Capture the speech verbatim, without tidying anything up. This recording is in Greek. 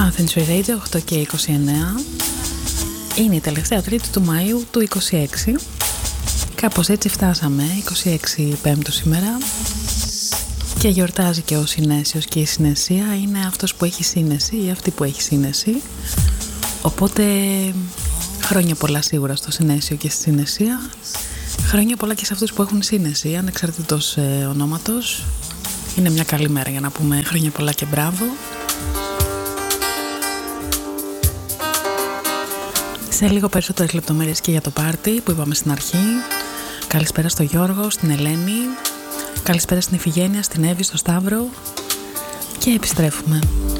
Athens Free Radio οκτώ και είκοσι εννέα. Είναι η τελευταία Τρίτη του Μαΐου του είκοσι έξι. Κάπως έτσι φτάσαμε, είκοσι έξι Πέμπτου σήμερα. Και γιορτάζει και ο συνέσιος, και η συνεσία είναι αυτός που έχει σύνεση ή αυτή που έχει σύνεση. Οπότε χρόνια πολλά σίγουρα στο συνέσιο και στη συνεσία. Χρόνια πολλά και σε αυτούς που έχουν σύνεση, ανεξαρτήτως ε, ονόματος. Είναι μια καλή μέρα για να πούμε χρόνια πολλά και μπράβο. Σε λίγο περισσότερες λεπτομέρειες και για το πάρτι που είπαμε στην αρχή. Καλησπέρα στο Γιώργο, στην Ελένη. Καλησπέρα στην Ιφηγένεια, στην Εύη, στο Σταύρο. Και επιστρέφουμε.